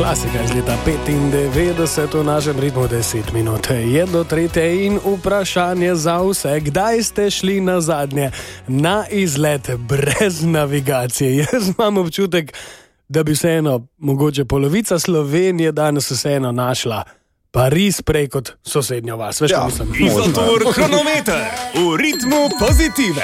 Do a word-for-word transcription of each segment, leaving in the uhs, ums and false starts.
Klasika iz leta petindevetdeset v našem ritmu deset minut. Je do tretje in vprašanje za vse. Kdaj ste šli na zadnje na izlet brez navigacije? Jaz imam občutek, da bi vseeno mogoče polovica Slovenije danes vseeno našla Pariz prej kot sosednjo vas. Veš, ja, Izotur kronometer v ritmu pozitive.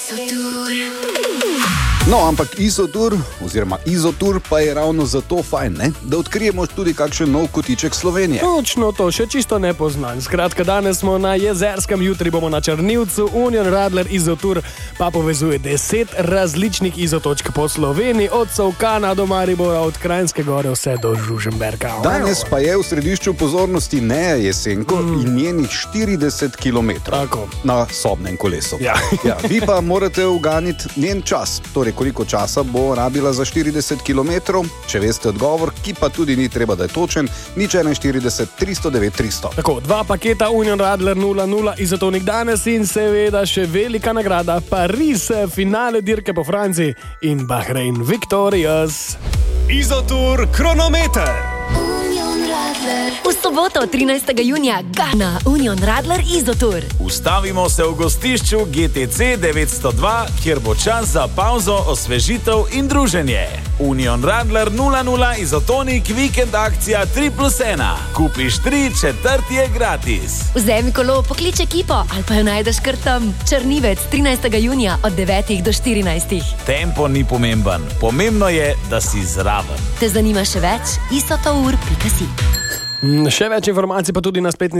No, ampak Izotur oziroma Izotur pa je ravno zato fajn, ne? Da odkrijemo tudi kakšen nov kotiček Slovenije. Točno to, še čisto nepoznan. Skratka, danes smo na Jezerskem, jutri bomo na Črnivcu. Union Radler Izotur pa povezuje deset različnih izotočk po Sloveniji, od Solkana do Maribora, od Kranjske Gore vse do Žužemberka. Danes pa je v središču pozornosti Neja Jesenko mm. in njenih štirideset kilometrov na sobnem kolesu. Ja. Ja, vi pa morate uganiti njen čas, torej koliko časa bo rabila za štirideset kilometrov. Če veste odgovor, ki pa tudi ni treba, da je točen, nič enainštirideset tristo devet tristo. Tako, dva paketa Union Radler nula nula izotonik danes in seveda še velika nagrada Pariz, finale dirke po Franciji in Bahrein Victorious. Izotur kronometer. V soboto, trinajstega junija, Gana, Union Radler Izotur. Ustavimo se v gostišču G T C devetsto dva, kjer bo čas za pauzo, osvežitev in druženje. Union Radler nula nula izotonik, vikend akcija tri plus ena. Kupiš tri, četrti je gratis. Vzemi kolo, poklič ekipo ali pa jo najdeš kar tam. Črnivec, trinajstega junija od devetih do štirinajstih. Tempo ni pomemben, pomembno je, da si zraven. Te zanima še več? izotour pika si. Še več informacij pa tudi na spletni